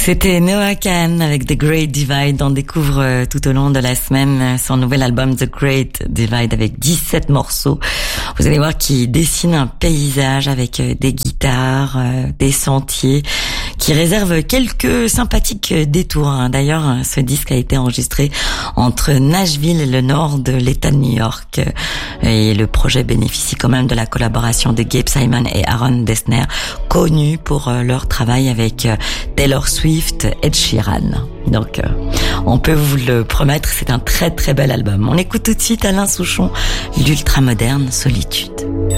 C'était Noah Kahan avec The Great Divide. On découvre tout au long de la semaine son nouvel album The Great Divide avec 17 morceaux. Vous allez voir qu'il dessine un paysage avec des guitares, des sentiers, qui réserve quelques sympathiques détours. D'ailleurs, ce disque a été enregistré entre Nashville et le nord de l'État de New York. Et le projet bénéficie quand même de la collaboration de Gabe Simon et Aaron Dessner, connus pour leur travail avec Taylor Swift, Ed Sheeran. Donc, on peut vous le promettre, c'est un très très bel album. On écoute tout de suite Alain Souchon, l'ultra moderne Solitude.